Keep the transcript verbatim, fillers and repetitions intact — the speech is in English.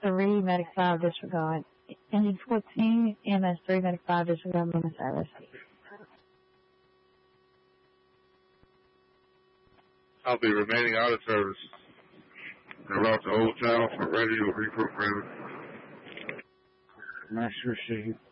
three, Medic five, disregard. Engine fourteen, E M S three, Medic five, disregard, minus service. I'll be remaining out of service. En route to Old Town for radio reprogramming. Master received.